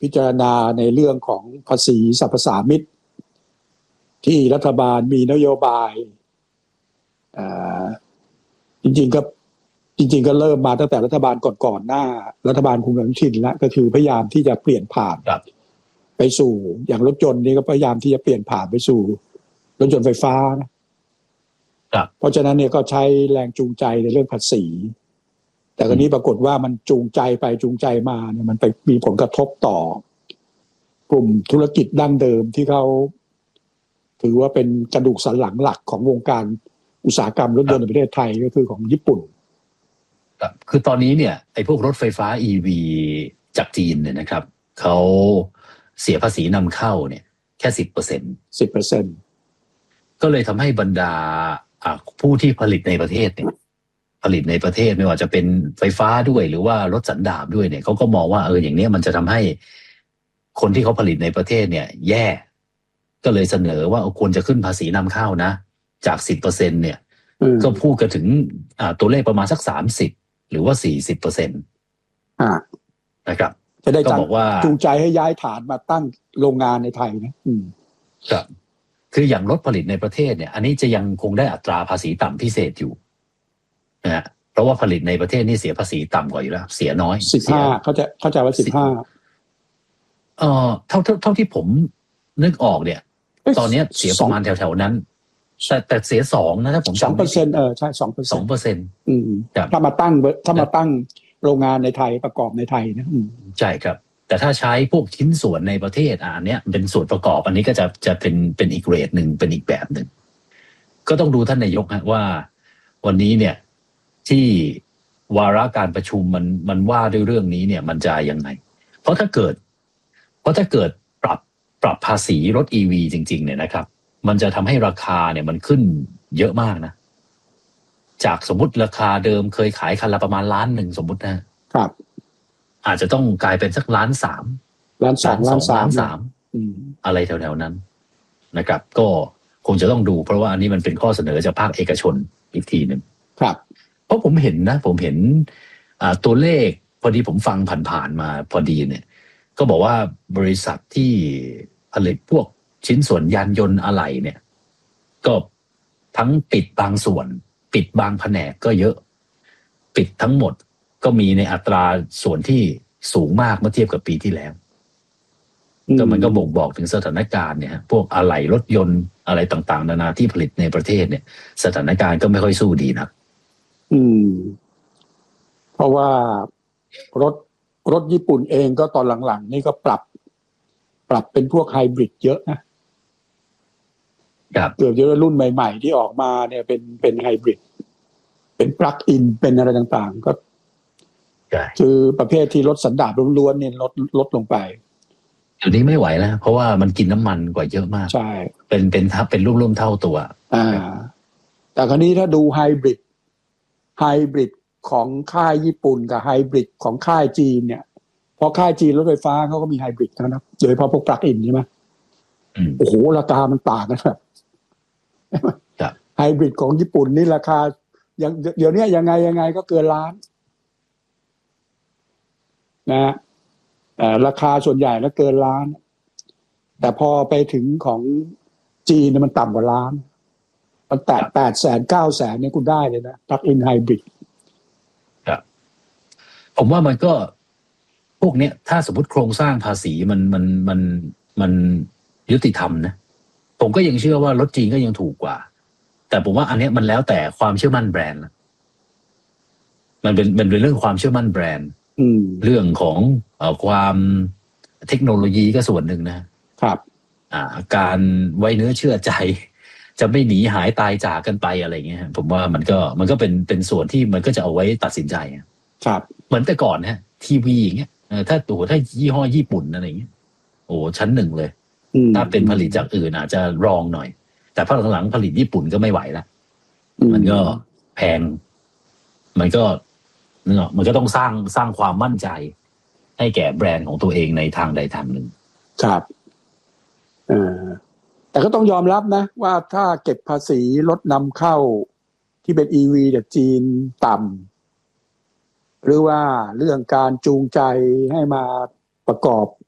พิจารณาในเรื่องของภาษีสรรพสามิตที่รัฐบาลมีนโยบายจริงๆก็เริ่มมาตั้งแต่รัฐบาลก่อนๆหน้ารัฐบาลคุณอนุทินแล้วก็คือพยายามที่จะเปลี่ยนผ่านไปสู่อย่างรถยนต์นี่ก็พยายามที่จะเปลี่ยนผ่านไปสู่รถยนต์ไฟฟ้านะเพราะฉะนั้นเนี่ยก็ใช้แรงจูงใจในเรื่องภาษีแต่คราวนี้ปรากฏว่ามันจูงใจไปจูงใจมาเนี่ยมันไปมีผลกระทบต่อกลุ่มธุรกิจดั้งเดิมที่เขาถือว่าเป็นกระดูกสันหลังหลักของวงการอุตสาหกรรมรถยนต์ในประเทศไทยก็คือของญี่ปุ่นคือตอนนี้เนี่ยไอ้พวกรถไฟฟ้า EV จากจีนเนี่ยนะครับเขาเสียภาษีนำเข้าเนี่ยแค่ 10% ก็เลยทำให้บรรดาผู้ที่ผลิตในประเทศเนี่ยผลิตในประเทศไม่ว่าจะเป็นไฟฟ้าด้วยหรือว่ารถสันดาปด้วยเนี่ยเขาก็มองว่าอย่างนี้มันจะทำให้คนที่เขาผลิตในประเทศเนี่ยแย่ก็เลยเสนอว่าควรจะขึ้นภาษีนำเข้านะจาก 10% เนี่ยก็พูดกันถึงตัวเลขประมาณสัก30หรือว่า 40% นะครับจะได้บอกว่าจูงใจให้ย้ายฐานมาตั้งโรงงานในไทยนะครับคืออย่างรถผลิตในประเทศเนี่ยอันนี้จะยังคงได้อัตราภาษีต่ำพิเศษอยู่นะฮะเพราะว่าผลิตในประเทศนี่เสียภาษีต่ำกว่าอยู่แล้วเสียน้อย 15เข้าใจว่า15 เท่าที่ผมนึกออกเนี่ยตอนนี้เสียประมาณแถวๆนั้นแต่เสีย2นะถ้าผม 2% ใช่ 2%ถ้ามาตั้งโรงงานในไทยประกอบในไทยนะใช่ครับแต่ถ้าใช้พวกชิ้นส่วนในประเทศอันเนี้ยเป็นส่วนประกอบอันนี้ก็จะเป็นอีกเรทหนึ่งเป็นอีกแบบหนึ่งก็ต้องดูท่านนายกฮะว่าวันนี้เนี่ยที่วาระการประชุมมันว่าด้วยเรื่องนี้เนี่ยมันจะยังไงเพราะถ้าเกิดปรับภาษีรถ EV จริงๆเนี่ยนะครับมันจะทำให้ราคาเนี่ยมันขึ้นเยอะมากนะจากสมมติราคาเดิมเคยขายคันละประมาณ1 ล้านสมมตินะครับอาจจะต้องกลายเป็นสัก1.3 ล้าน1.3 อะไรแถวๆนั้นนะครับก็คงจะต้องดูเพราะว่าอันนี้มันเป็นข้อเสนอจากภาคเอกชนอีกทีหนึ่งครับเพราะผมเห็นตัวเลขพอดีผมฟังผ่านๆมาพอดีเนี่ยก็บอกว่าบริษัทที่ผลิตพวกชิ้นส่วนยานยนต์อะไหล่เนี่ยก็ทั้งปิดบางส่วนปิดบางแผนกก็เยอะปิดทั้งหมดก็มีในอัตราส่วนที่สูงมากเมื่อเทียบกับปีที่แล้วก็มันก็บ่งบอกถึงสถานการณ์เนี่ยพวกอะไหล่รถยนต์อะไรต่างๆนานาที่ผลิตในประเทศเนี่ยสถานการณ์ก็ไม่ค่อยสู้ดีนะเพราะว่ารถญี่ปุ่นเองก็ตอนหลังๆนี่ก็ปรับเป็นพวกไฮบริดเยอะนะเกือบจะรุ่นใหม่ๆที่ออกมาเนี่ยเป็นไฮบริดเป็นปลั๊กอินเป็นอะไรต่างๆก็คือประเภทที่รถสันดาปล้วนๆเนี่ยลดลงไปเดี๋ยวนี้ไม่ไหวแล้วเพราะว่ามันกินน้ำมันกว่าเยอะมากใช่เป็นร่วมเท่าตัวแต่คราวนี้ถ้าดูไฮบริดของค่ายญี่ปุ่นกับไฮบริดของค่ายจีนเนี่ยพอค่ายจีนรถไฟฟ้าเขาก็มีไฮบริดนะโดยเฉพาะพวกปลั๊กอินใช่ไหมโอ้โหราคามันต่างกันแบบไฮบริดของญี่ปุ่นนี่ราคาอย่างเดี๋ยวนี้ยังไงก็เกินล้านนะราคาส่วนใหญ่แล้วเกินล้านแต่พอไปถึงของจีนมันต่ำกว่าล้านมันแตะ800,000 900,000เนี่ยคุณได้เลยนะปลั๊กอินไฮบริดผมว่ามันก็พวกเนี้ยถ้าสมมติโครงสร้างภาษีมันยุติธรรมนะผมก็ยังเชื่อว่ารถจีนก็ยังถูกกว่าแต่ผมว่าอันนี้มันแล้วแต่ความเชื่อมั่นแบรนด์มันเป็นเรื่องความเชื่อมั่นแบรนด์เรื่องของความเทคโนโลยีก็ส่วนหนึ่งนะครับการไว้เนื้อเชื่อใจจะไม่หนีหายตายจากกันไปอะไรเงี้ยผมว่ามันก็เป็นส่วนที่มันก็จะเอาไว้ตัดสินใจครับเหมือนแต่ก่อนนะทีวีอย่างเงี้ยถ้ายี่ห้อญี่ปุ่นอะไรเงี้ยโอ้ชั้นหนึ่งเลยถ้าเป็นผลิตจากอื่นอาจจะรองหน่อยแต่พอหลังๆผลิตญี่ปุ่นก็ไม่ไหวละมันก็แพงมันก็ต้องสร้างความมั่นใจให้แก่แบรนด์ของตัวเองในทางใดทางหนึ่งครับแต่ก็ต้องยอมรับนะว่าถ้าเก็บภาษีรถนำเข้าที่เป็น EV จากจีนต่ำหรือว่าเรื่องการจูงใจให้มาประกอบ